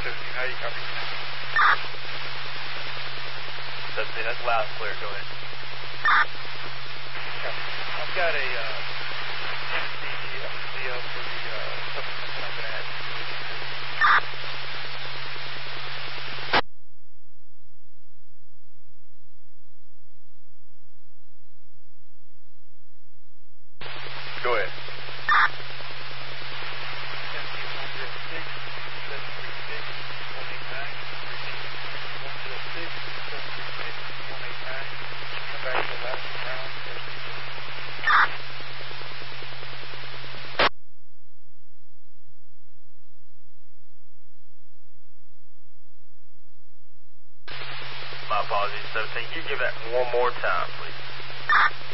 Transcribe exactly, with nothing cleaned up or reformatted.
seventeen, how you copy now? seventeen, that's loud and clear, go ahead. Copy. I've got a uh, M C C L for the uh, supplement that I'm going to add to the Go ahead. M C one zero six, seven three six, one eight nine. Repeat, one zero six, seven three six, one eight nine. Come back to the last round. My apologies, seventeen. Can you give that one more time, please?